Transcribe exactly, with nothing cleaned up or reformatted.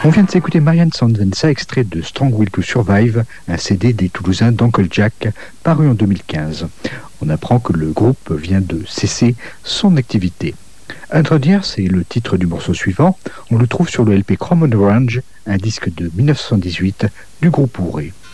On vient de s'écouter Marianne Sandenza, extrait de Strong Will to Survive, un C D des Toulousains d'Uncle Jack, paru en deux mille quinze. On apprend que le groupe vient de cesser son activité. Hundred Years, c'est le titre du morceau suivant. On le trouve sur le L P Chrome on Orange, un disque de mille neuf cent soixante-dix-huit du groupe Ouré.